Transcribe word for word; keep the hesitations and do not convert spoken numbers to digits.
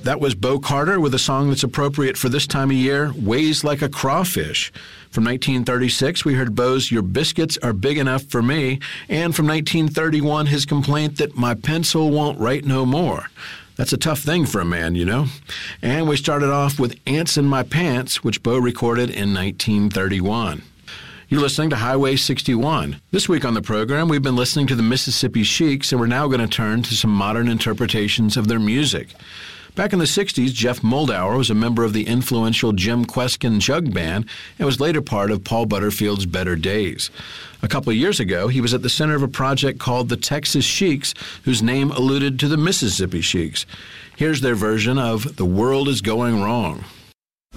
That was Bo Carter with a song that's appropriate for this time of year, Weighs Like a Crawfish. From nineteen thirty-six, we heard Bo's Your Biscuits Are Big Enough for Me, and from nineteen thirty-one, his complaint that my pencil won't write no more. That's a tough thing for a man, you know. And we started off with Ants in My Pants, which Bo recorded in nineteen thirty-one. You're listening to Highway sixty-one. This week on the program, we've been listening to the Mississippi Sheiks, and we're now going to turn to some modern interpretations of their music. Back in the sixties, Jeff Moldauer was a member of the influential Jim Kweskin Jug Band and was later part of Paul Butterfield's Better Days. A couple of years ago, he was at the center of a project called the Texas Sheiks, whose name alluded to the Mississippi Sheiks. Here's their version of The World Is Going Wrong.